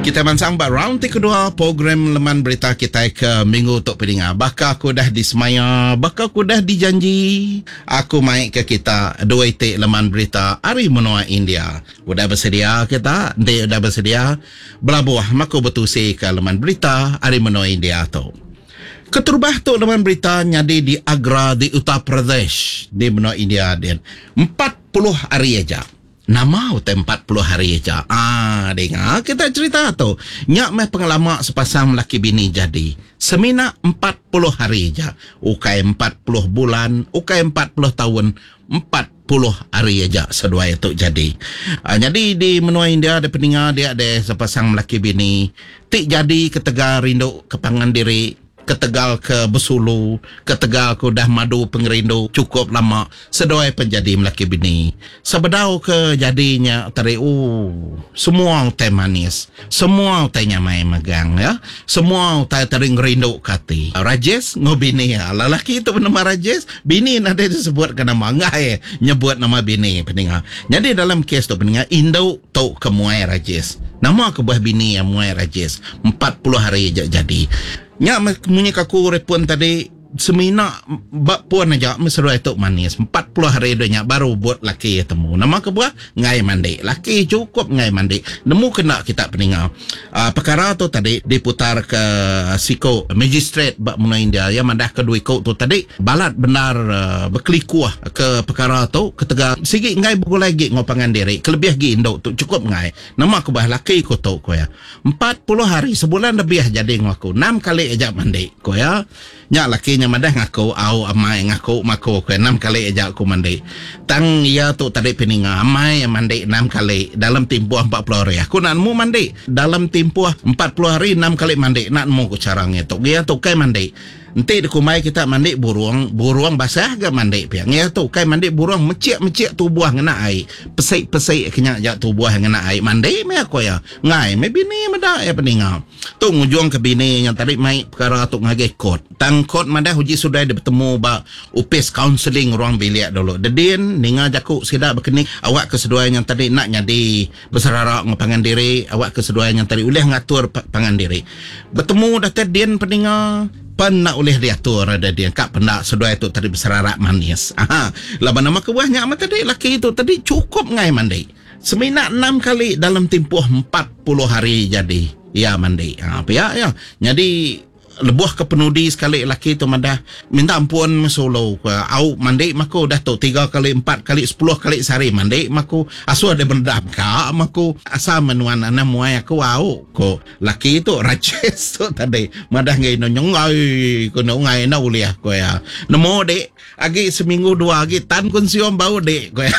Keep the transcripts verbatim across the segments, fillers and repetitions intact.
Kita mansang ba round kedua program Leman Berita kita ke minggu tok pedinga. Bakal aku dah disemaya, bakal aku dah dijanji. Aku mai ke kita dua itik Leman Berita hari menua India. Udah bersedia kita? Nanti udah bersedia. Belabuh mako betusi ke Leman Berita hari menua India tu. Keturbah tu Leman Berita nyadi di Agra di Uttar Pradesh di benua India din. empat puluh hari aja. Nama utai empat puluh hari aja. Ah, dengar kita cerita tu. Nyak meh pengalaman sepasang laki bini jadi. Semina empat puluh hari aja. Ukai empat puluh bulan, ukai empat puluh tahun, empat puluh hari aja sedua itu jadi. Ah, jadi di menua India ada peninga dia ada sepasang laki bini. Tik jadi ketegar rindu kepangan diri. Ketegal ke Besulu, ketegal ke dah madu pengerindu cukup lama sedoai penjadi melaki bini. Sebedau ke jadinya tadi oh semua utai manis, semua utai nyamai megang ya, semua utai tering rindu kati. Rajes ngobini ya, lelaki itu bernama Rajes, bini nanti disebut ke nama ngai nyebut nama bini peninga. Jadi dalam kes tu peninga Indo tau ke Muai Rajes. Nama ke buah bini yang Muai Rajes. empat puluh hari jadi. Nyak munyi kaku repon tadi semina bak puan aja mesra itu manis empat puluh hari dah baru buat laki temu nama ke buah ngai mandi laki cukup ngai mandi nemu kena kita peninga uh, perkara tu tadi diputar ke siko magistrate bak menua India yang mandah kedua kau tu tadi balat benar uh, berkelikuah ke perkara tu ketegar sigi ngai buku lagi ngopangan diri kelebih gi indok tu cukup ngai nama ke buah laki ko tu ko ya empat puluh hari sebulan lebih jadi ngaku enam kali aja mandi ko ya nyak laki nya madah ngaku au amai ngaku mako ke enam kali aja aku mandi tang ia tu tadi peninga amai mandi enam kali dalam tempoh empat puluh hari aku nak mu mandi dalam tempoh empat puluh hari enam kali mandi nak mu ku caranya tu dia tu kai mandi nanti dikumai kita mandi buruang buruang basah ke mandi piang ya tu kai mandi buruang mecik-mecik tubuh ngena air pesik-pesik kena jak tubuh ngena air mandi me aku ya ngai me bini mada ya peninga tu ngujung ke bini yang tadi mai perkara tu ngage kot tang kot mada uji sudah dia bertemu ba upis counseling ruang bilik dulu dedin ninga jaku sida berkenik awak kesedua yang tadi nak jadi bersararak ngapangan diri awak kesedua yang tadi boleh ngatur pangan diri bertemu dah tedin peninga pan nak oleh diatur ada dia kak pendak sedua itu tadi bersararak manis aha laban nama kebuahnya amat tadi laki itu tadi cukup ngai mandi semina enam kali dalam tempoh empat puluh hari jadi ya mandi ha apa ya ya jadi lebuh ke penudi sekali laki tu madah minta ampun solo au mandi mako dah tu tiga kali empat kali sepuluh kali sehari mandi mako asu ada berdam ka mako asa menuan ana muai aku au ko laki tu Rajes tu tadi madah ngai no nyongai ko no ngai na uliah ko ya nemo dek agi seminggu dua agi tan kun siom bau dek ko ya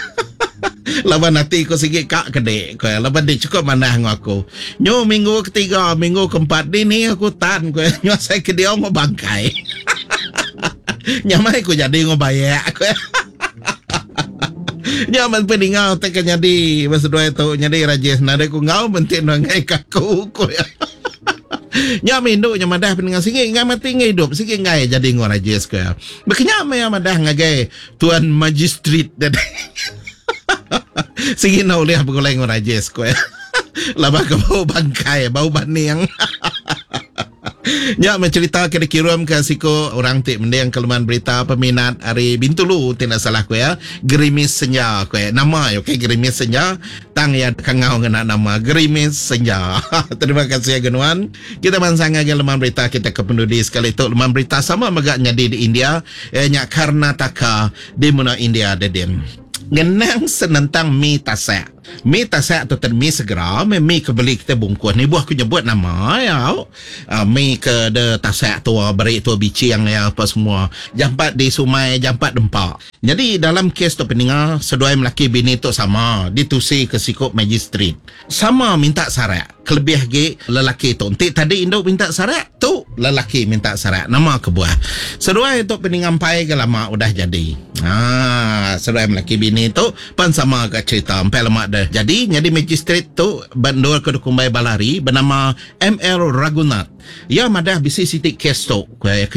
laban nanti ko sige kak kedek ko laban dia cukup mana aku nyo minggu ketiga minggu keempat ni aku tan ko nyo saya ke dia ngo bangkai nyamai ko jadi ngo bayar ko nyaman peningau tak jadi masa dua itu jadi Rajes nade ko ngau bentik ngai kaku ko ya nyam induk nya madah peninga singi ngai mati ngai hidup singi ngai jadi ngo Rajes ko ya bekenya me madah ngagai tuan magistrat dan sige na uliah pagulay ng Rajes ko eh. Laba ka bau bangkay, bau bani yang nya mencerita ke dikirim ke siko orang tik mending keluman berita peminat hari Bintulu tidak salah ko ya Gerimis Senja ko ya nama yo okay, Gerimis Senja tang ya kangau ngena nama Gerimis Senja terima kasih ya genuan kita mansang aja leman berita kita ke pendudi sekali itu leman berita sama magaknya di, di India eh, nya Karnataka di mana India dedem ngenang senentang mi tasak mi tasak tu ter mi segera mi, mi kebeli kita bungkus ni buah aku nyebut nama ya uh, mi ke de tasak tu beri tu bici yang ya apa semua jampat di Sumai jampat dempak jadi dalam kes tu peninga sedua melaki bini tu sama ditusi ke sikop magistrat sama minta syarat kelebih lagi lelaki tu nanti tadi Indo minta syarat tu lelaki minta syarat nama kebuah sedua itu peninga pai ke lama udah jadi ah sedua melaki bini tu pan sama ke cerita sampai lama dah jadi jadi magistrat tu bandar ke Dukumbai Balari bernama M L Ragunath ya madah bisi sitik kes tu